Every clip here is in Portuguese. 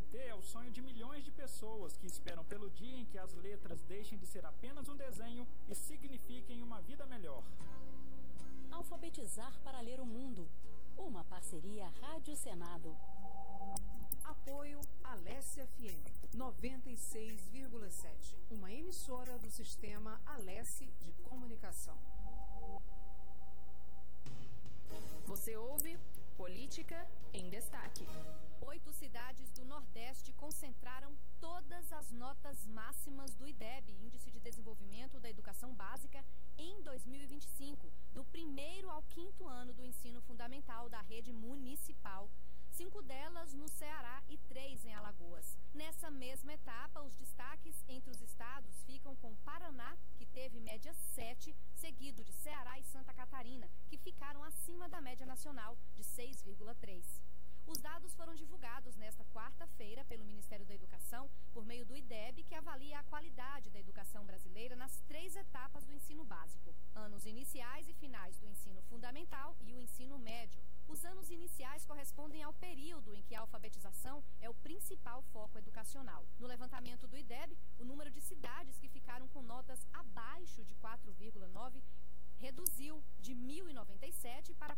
LGBT é o sonho de milhões de pessoas que esperam pelo dia em que as letras deixem de ser apenas um desenho e signifiquem uma vida melhor. Alfabetizar para ler o mundo. Uma parceria Rádio Senado. Apoio Alesse FM 96,7. Uma emissora do sistema Alesse de Comunicação. Você ouve Política em Destaque. 8 cidades do Nordeste concentraram todas as notas máximas do IDEB, Índice de Desenvolvimento da Educação Básica, em 2025, do 1º ao 5º ano do ensino fundamental da rede municipal. 5 delas no Ceará e 3 em Alagoas. Nessa mesma etapa, os destaques entre os estados ficam com Paraná, que teve média 7, seguido de Ceará e Santa Catarina, que ficaram acima da média nacional de 6,3. Os dados foram divulgados nesta quarta-feira pelo Ministério da Educação por meio do IDEB, que avalia a qualidade da educação brasileira nas 3 etapas do ensino básico: anos iniciais e finais do ensino fundamental e o ensino médio. Os anos iniciais correspondem ao período em que a alfabetização é o principal foco educacional. No levantamento do IDEB, o número de cidades que ficaram com notas abaixo de 4,9 reduziu de 1.097 para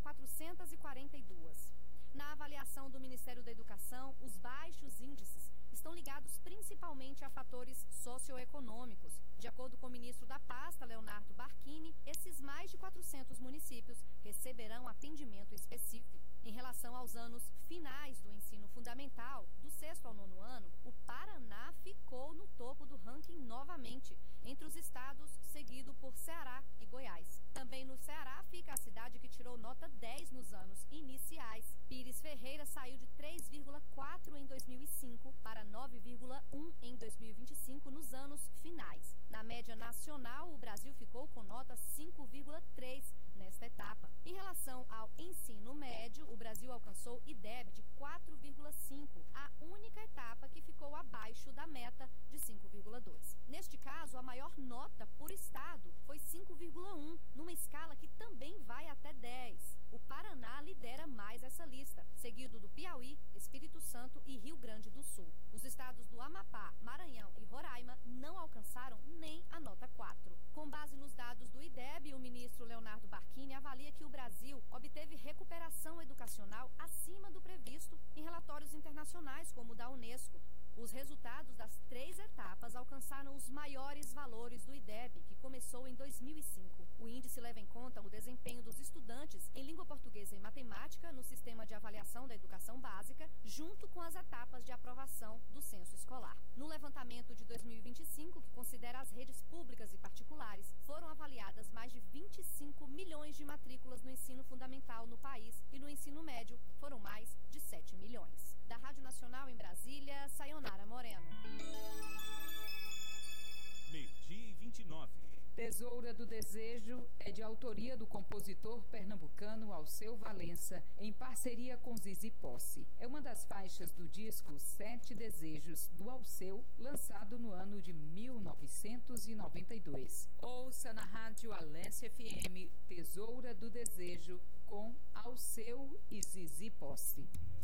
442. Na avaliação do Ministério da Educação, os baixos índices estão ligados principalmente a fatores socioeconômicos. De acordo com o ministro da pasta, Leonardo Barquini, esses mais de 400 municípios receberão atendimento específico. Em relação aos anos finais do ensino fundamental, do 6º ao 9º ano, o Paraná ficou no topo do ranking novamente, entre os estados, seguido por Ceará e Goiás. Também no Ceará fica a cidade que tirou nota 10 nos anos iniciais. Pires Ferreira saiu de 3,4 em 2005 para 9,1 em 2025 nos anos finais. Na média nacional, o Brasil ficou com nota 5,3 nesta etapa. Em relação ao ensino médio, o Brasil alcançou IDEB de 4,5, a única etapa que ficou abaixo da meta de 5,2. Neste caso, a maior nota por estado foi 5,1, numa escala que também vai até 10. O Paraná lidera mais essa lista, seguido do Piauí, Espírito Santo e Rio Grande do Sul. Os estados do Amapá, Maranhão e Roraima não alcançaram nem a nota 4. Com base nos dados do IDEB, o ministro Leonardo Barquini avalia que o Brasil obteve recuperação educacional acima do previsto em relatórios internacionais, como o da Unesco. Os resultados das 3 etapas alcançaram os maiores valores do IDEB, que começou em 2005. O índice leva em conta o desempenho dos estudantes em língua portuguesa e matemática no sistema de avaliação da educação básica, junto com as etapas de aprovação do censo escolar. No levantamento de 2025, que considera as redes públicas e particulares, foram avaliadas mais de 25 milhões de matrículas no ensino fundamental no país e no ensino médio foram mais de 7 milhões. Da Rádio Nacional em Brasília, Sayonara Moreno. 12:29. Tesoura do Desejo é de autoria do compositor pernambucano Alceu Valença, em parceria com Zizi Posse. É uma das faixas do disco 7 Desejos, do Alceu, lançado no ano de 1992. Ouça na Rádio Alesse FM Tesoura do Desejo, com Alceu e Zizi Posse.